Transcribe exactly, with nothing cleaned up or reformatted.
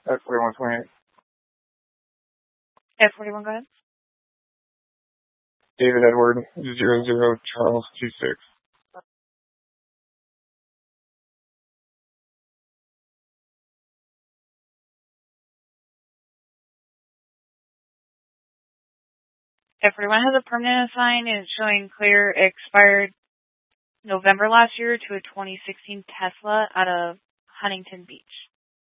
F forty-one twenty-eight. F forty-one, go ahead. David Edward, zero zero Charles two six. F forty-one has a permanent assign and it's showing clear. It expired November last year to a twenty sixteen Tesla out of Huntington Beach.